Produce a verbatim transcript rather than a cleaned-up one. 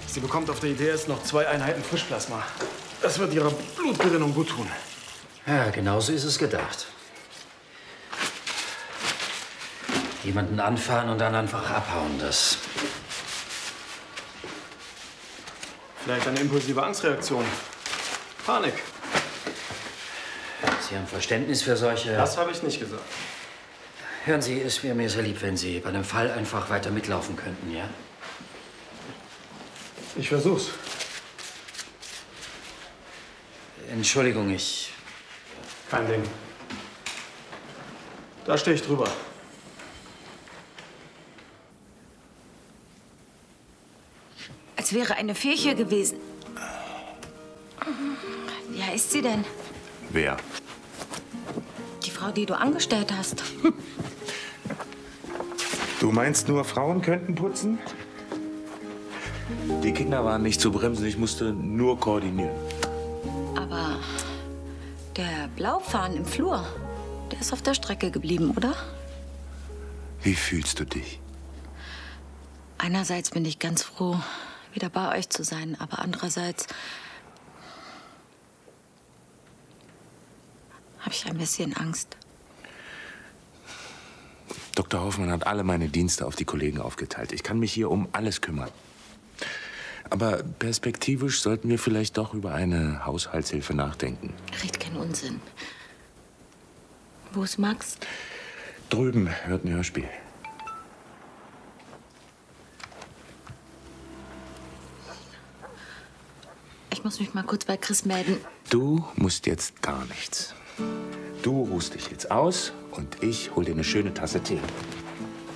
Sie bekommt auf der I D S noch zwei Einheiten Frischplasma. Das wird ihrer Blutgerinnung gut tun. Ja, genau so ist es gedacht. Jemanden anfahren und dann einfach abhauen, das... Vielleicht eine impulsive Angstreaktion. Panik. Sie haben Verständnis für solche... Das habe ich nicht gesagt. Hören Sie, es wäre mir sehr lieb, wenn Sie bei dem Fall einfach weiter mitlaufen könnten, ja? Ich versuch's. Entschuldigung, ich... Kein Ding. Da stehe ich drüber. Als wäre eine Fee hier gewesen. Wie heißt sie denn? Wer? Die Frau, die du angestellt hast. Du meinst nur, Frauen könnten putzen? Die Kinder waren nicht zu bremsen, ich musste nur koordinieren. Aber der Blaufahnen im Flur, der ist auf der Strecke geblieben, oder? Wie fühlst du dich? Einerseits bin ich ganz froh, wieder bei euch zu sein, aber andererseits habe ich ein bisschen Angst. Doktor Hoffmann hat alle meine Dienste auf die Kollegen aufgeteilt. Ich kann mich hier um alles kümmern. Aber perspektivisch sollten wir vielleicht doch über eine Haushaltshilfe nachdenken. Red keinen Unsinn. Wo ist Max? Drüben hört ein Hörspiel. Ich muss mich mal kurz bei Chris melden. Du musst jetzt gar nichts. Du ruhst dich jetzt aus und ich hol dir eine schöne Tasse Tee.